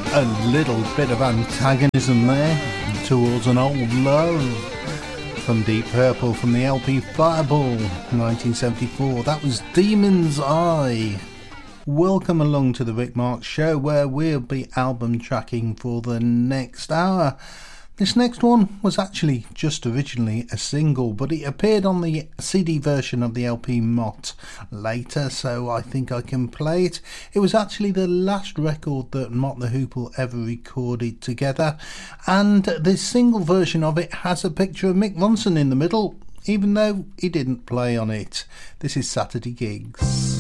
A little bit of antagonism there towards an old love from Deep Purple from the LP Fireball 1974. That was Demon's Eye. Welcome along to the Rick Marks Show, where we'll be album tracking for the next hour. This next one was actually just originally a single, but it appeared on the CD version of the LP Mott later, so I think I can play it. It was actually the last record that Mott the Hoople ever recorded together, and the single version of it has a picture of Mick Ronson in the middle, even though he didn't play on it. This is Saturday Gigs.